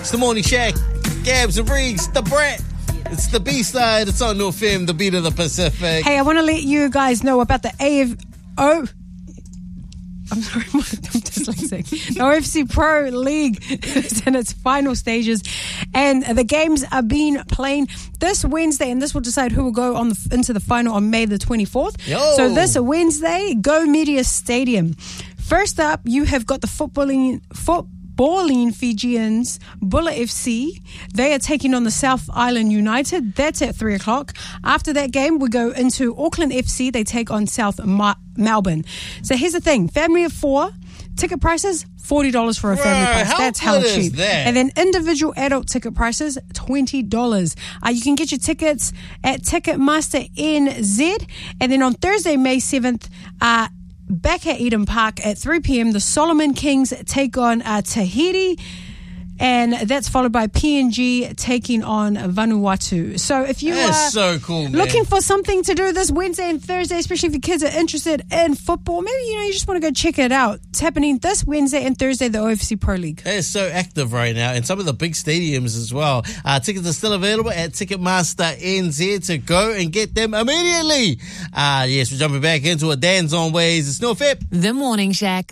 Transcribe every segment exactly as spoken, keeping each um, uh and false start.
It's the Morning Shack. Gabs and Reegs, the Brat. It's the B-side. It's on North F M, the beat of the Pacific. Hey, I want to let you guys know about the A F O. I'm sorry, I'm dyslexic. The O F C Pro League is in its final stages, and the games are being played this Wednesday, and this will decide who will go on the, into the final on May the twenty-fourth. Yo. So this Wednesday, Go Media Stadium. First up, you have got the footballing footballing Fijians, Bulla F C. They are taking on the South Island United. That's at three o'clock. After that game, we go into Auckland F C. They take on South Ma- Melbourne. So here's the thing. Family of four, ticket prices, forty dollars for a Bro, family price. how That's hella good is cheap. that? And then individual adult ticket prices, twenty dollars. Uh, you can get your tickets at Ticketmaster N Z. And then on Thursday, May seventh, uh, back at Eden Park at three p.m, the Solomon Kings take on uh, Tahiti, and that's followed by P N G taking on Vanuatu. So if you That's are so cool, man. looking for something to do this Wednesday and Thursday, especially if your kids are interested in football, maybe you know you just want to go check it out. It's happening this Wednesday and Thursday, the O F C Pro League. They're so active right now, and some of the big stadiums as well. Uh, tickets are still available at Ticketmaster N Z to go and get them immediately. Uh, yes, we're jumping back into a Dan's on Ways. It's North F M. The Morning Shack.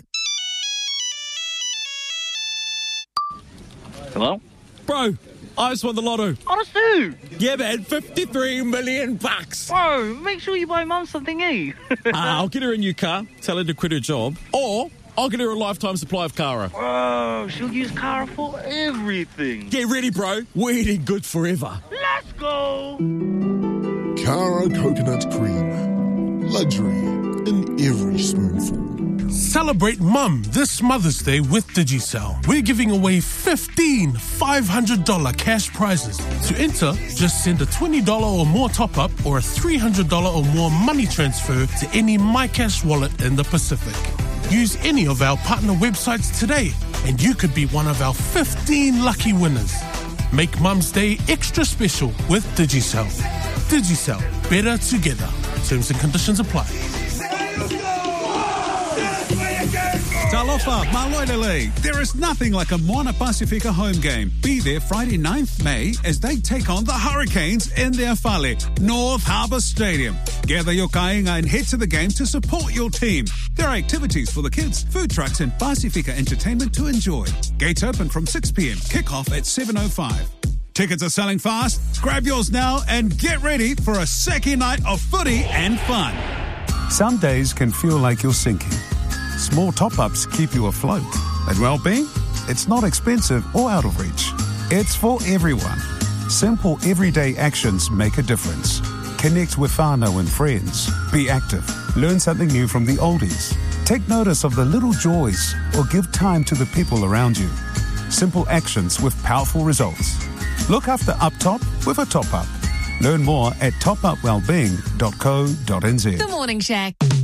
Hello? Bro, I just won the lotto. Honestly? Yeah, man, fifty-three million bucks. Bro, make sure you buy Mum something, eh? uh, I'll get her a new car, tell her to quit her job, or I'll get her a lifetime supply of Cara. Bro, she'll use Cara for everything. Get ready, bro. We're eating good forever. Let's go! Cara Coconut Cream. Luxury in every spoonful. Celebrate Mum this Mother's Day with Digicel. We're giving away fifteen five hundred dollars cash prizes. To enter, just send a twenty dollars or more top-up or a three hundred dollars or more money transfer to any MyCash wallet in the Pacific. Use any of our partner websites today and you could be one of our fifteen lucky winners. Make Mum's Day extra special with Digicel. Digicel, better together. Terms and conditions apply. Talofa, Maloilele. There is nothing like a Moana Pacifica home game. Be there Friday ninth May as they take on the Hurricanes in their Fale, North Harbour Stadium. Gather your kainga and head to the game to support your team. There are activities for the kids, food trucks and Pacifica entertainment to enjoy. Gates open from six p.m, kick-off at seven oh five. Tickets are selling fast. Grab yours now and get ready for a second night of footy and fun. Some days can feel like you're sinking. Small top-ups keep you afloat. And well-being? It's not expensive or out of reach. It's for everyone. Simple everyday actions make a difference. Connect with whānau and friends. Be active. Learn something new from the oldies. Take notice of the little joys or give time to the people around you. Simple actions with powerful results. Look after up top with a top-up. Learn more at top up wellbeing dot co dot n z. The Morning Shack.